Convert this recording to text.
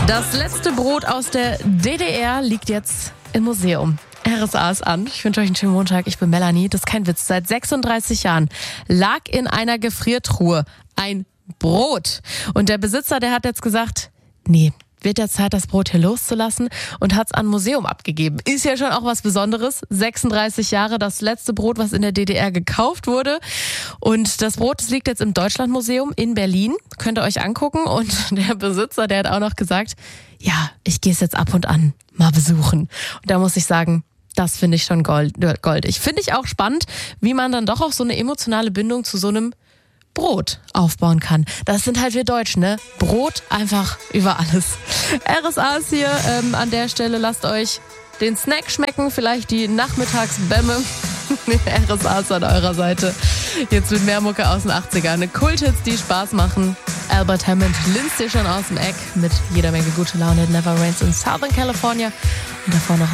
Das letzte Brot aus der DDR liegt jetzt im Museum. RSA ist an. Ich wünsche euch einen schönen Montag. Ich bin Melanie. Das ist kein Witz. Seit 36 Jahren lag in einer Gefriertruhe ein Brot. Und der Besitzer, der hat jetzt gesagt, nee, wird ja Zeit, das Brot hier loszulassen, und hat es an ein Museum abgegeben. Ist ja schon auch was Besonderes. 36 Jahre, das letzte Brot, was in der DDR gekauft wurde. Und das Brot, das liegt jetzt im Deutschlandmuseum in Berlin. Könnt ihr euch angucken. Und der Besitzer, der hat auch noch gesagt, ja, ich gehe es jetzt ab und an mal besuchen. Und da muss ich sagen, das finde ich schon goldig. Finde ich auch spannend, wie man dann doch auch so eine emotionale Bindung zu so einem Brot aufbauen kann. Das sind halt wir Deutschen, ne? Brot einfach über alles. RSA ist hier an der Stelle. Lasst euch den Snack schmecken, vielleicht die Nachmittagsbämme. RSA ist an eurer Seite. Jetzt mit mehr Mucke aus den 80ern. Eine Kulthits, die Spaß machen. Albert Hammond linst dir schon aus dem Eck mit jeder Menge gute Laune. It Never Rains in Southern California. Und davor noch